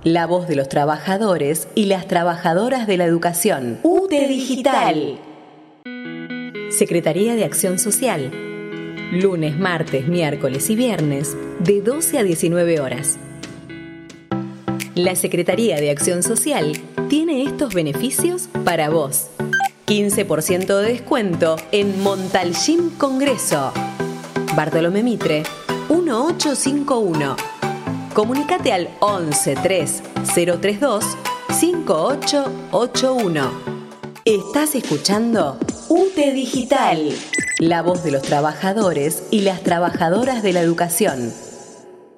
La voz de los trabajadores y las trabajadoras de la educación. UTE Digital. Secretaría de Acción Social. Lunes, martes, miércoles y viernes, de 12 a 19 horas. La Secretaría de Acción Social tiene estos beneficios para vos. 15% de descuento en Montalcín Congreso. Bartolomé Mitre, 1851. Comunicate al 11 3 032 5881. Estás escuchando UTE Digital, la voz de los trabajadores y las trabajadoras de la educación.